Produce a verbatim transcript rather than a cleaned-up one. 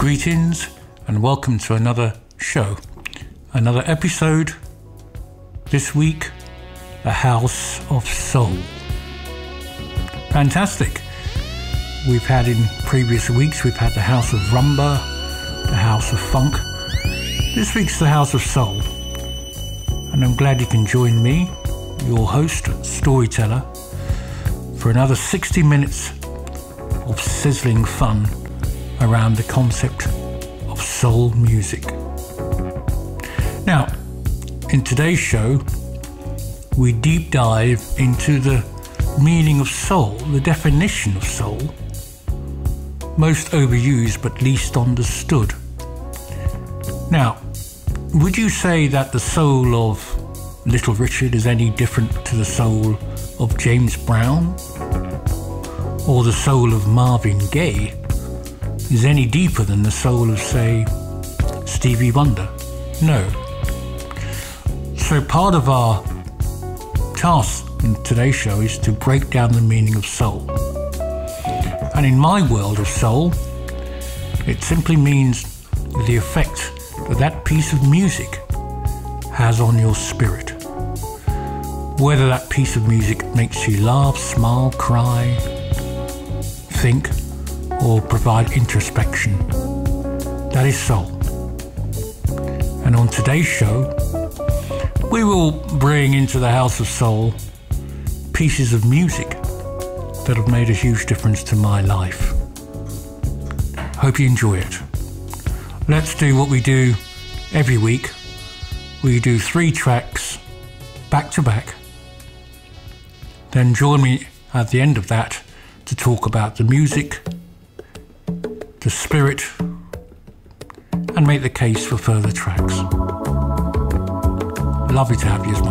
Greetings and welcome to another show, another episode. This week, the House of Soul. Fantastic. We've had in previous weeks, we've had the House of Rumba, the House of Funk. This week's the House of Soul. And I'm glad you can join me, your host, storyteller, for another sixty minutes of sizzling fun around the concept of soul music. Now, in today's show, we deep dive into the meaning of soul, the definition of soul, most overused but least understood. Now, would you say that the soul of Little Richard is any different to the soul of James Brown? Or the soul of Marvin Gaye is any deeper than the soul of, say, Stevie Wonder? No. So part of our task in today's show is to break down the meaning of soul. And in my world of soul, it simply means the effect that that piece of music has on your spirit. Whether that piece of music makes you laugh, smile, cry, think, or provide introspection, that is soul. And on today's show, we will bring into the House of Soul pieces of music that have made a huge difference to my life. Hope you enjoy it. Let's do what we do every week. We do three tracks back to back. Then join me at the end of that to talk about the music, the spirit, and make the case for further tracks. Lovely to have you as my